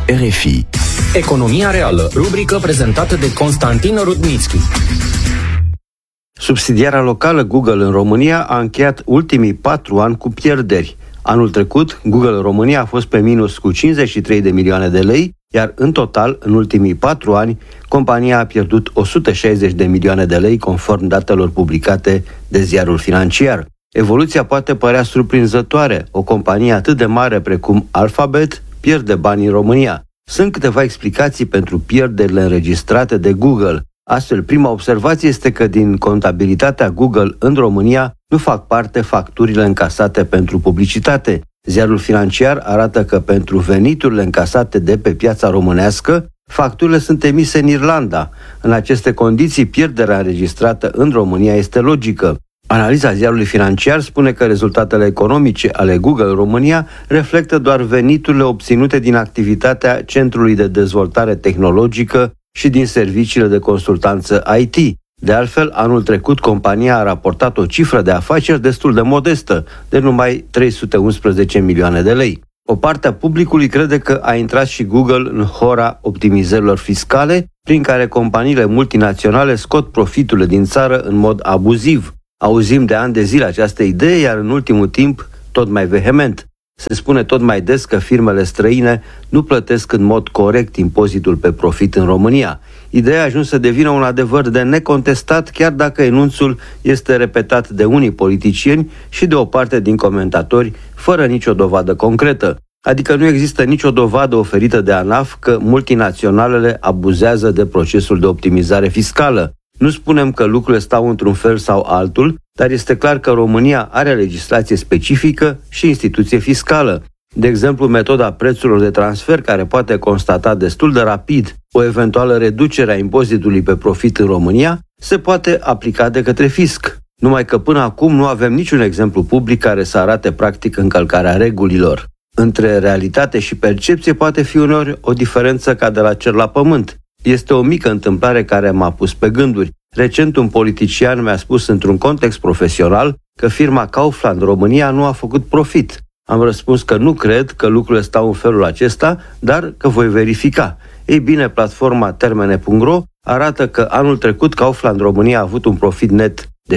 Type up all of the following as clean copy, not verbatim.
RFI. Economia reală, rubrică prezentată de Constantin Rudnitsky. Subsidiara locală Google în România a încheiat ultimii 4 ani cu pierderi. Anul trecut, Google România a fost pe minus cu 53 de milioane de lei, iar în total, în ultimii 4 ani, compania a pierdut 160 de milioane de lei, conform datelor publicate de Ziarul Financiar. Evoluția poate părea surprinzătoare. O companie atât de mare precum Alphabet pierde bani în România. Sunt câteva explicații pentru pierderile înregistrate de Google. Astfel, prima observație este că din contabilitatea Google în România nu fac parte facturile încasate pentru publicitate. Ziarul Financiar arată că pentru veniturile încasate de pe piața românească, facturile sunt emise în Irlanda. În aceste condiții, pierderea înregistrată în România este logică. Analiza Ziarului Financiar spune că rezultatele economice ale Google România reflectă doar veniturile obținute din activitatea Centrului de Dezvoltare Tehnologică și din serviciile de consultanță IT. De altfel, anul trecut, compania a raportat o cifră de afaceri destul de modestă, de numai 311 milioane de lei. O parte a publicului crede că a intrat și Google în hora optimizărilor fiscale, prin care companiile multinaționale scot profiturile din țară în mod abuziv. Auzim de ani de zile această idee, iar în ultimul timp tot mai vehement. Se spune tot mai des că firmele străine nu plătesc în mod corect impozitul pe profit în România. Ideea a ajuns să devină un adevăr de necontestat, chiar dacă enunțul este repetat de unii politicieni și de o parte din comentatori, fără nicio dovadă concretă. Adică nu există nicio dovadă oferită de ANAF că multinaționalele abuzează de procesul de optimizare fiscală. Nu spunem că lucrurile stau într-un fel sau altul, dar este clar că România are legislație specifică și instituție fiscală. De exemplu, metoda prețurilor de transfer, care poate constata destul de rapid o eventuală reducere a impozitului pe profit în România, se poate aplica de către fisc. Numai că până acum nu avem niciun exemplu public care să arate practic încălcarea regulilor. Între realitate și percepție poate fi uneori o diferență ca de la cer la pământ. Este o mică întâmplare care m-a pus pe gânduri. Recent un politician mi-a spus într-un context profesional că firma Kaufland România nu a făcut profit. Am răspuns că nu cred că lucrurile stau în felul acesta, dar că voi verifica. Ei bine, platforma termene.ro arată că anul trecut Kaufland România a avut un profit net de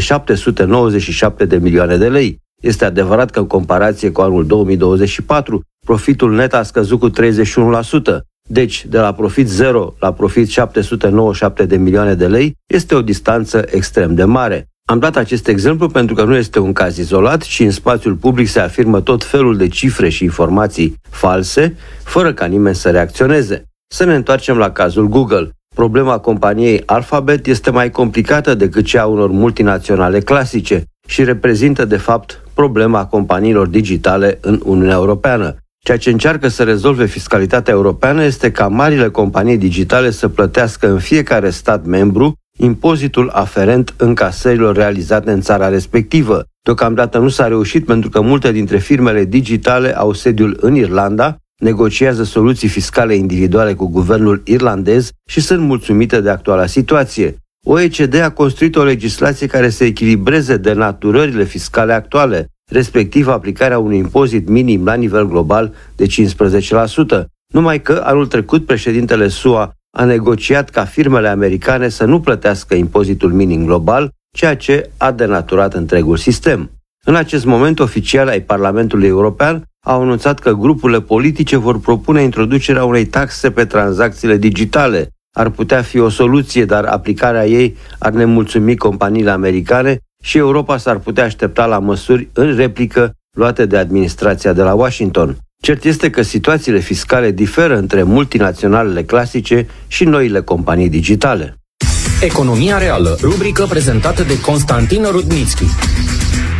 797 de milioane de lei. Este adevărat că în comparație cu anul 2024, profitul net a scăzut cu 31%. Deci, de la profit 0 la profit 797 de milioane de lei este o distanță extrem de mare. Am dat acest exemplu pentru că nu este un caz izolat, ci în spațiul public se afirmă tot felul de cifre și informații false, fără ca nimeni să reacționeze. Să ne întoarcem la cazul Google. Problema companiei Alphabet este mai complicată decât cea a unor multinaționale clasice și reprezintă, de fapt, problema companiilor digitale în Uniunea Europeană. Ceea ce încearcă să rezolve fiscalitatea europeană este ca marile companii digitale să plătească în fiecare stat membru impozitul aferent încasărilor realizate în țara respectivă. Deocamdată nu s-a reușit pentru că multe dintre firmele digitale au sediul în Irlanda, negociază soluții fiscale individuale cu guvernul irlandez și sunt mulțumite de actuala situație. OECD a construit o legislație care să echilibreze denaturările fiscale actuale, respectiv aplicarea unui impozit minim la nivel global de 15%. Numai că anul trecut președintele SUA a negociat ca firmele americane să nu plătească impozitul minim global, ceea ce a denaturat întregul sistem. În acest moment, oficiali ai Parlamentului European au anunțat că grupurile politice vor propune introducerea unei taxe pe tranzacțiile digitale. Ar putea fi o soluție, dar aplicarea ei ar nemulțumi companiile americane și Europa s-ar putea aștepta la măsuri în replică luate de administrația de la Washington. Cert este că situațiile fiscale diferă între multinaționalele clasice și noile companii digitale. Economia reală, rubrică prezentată de Constantin Rudnitsky.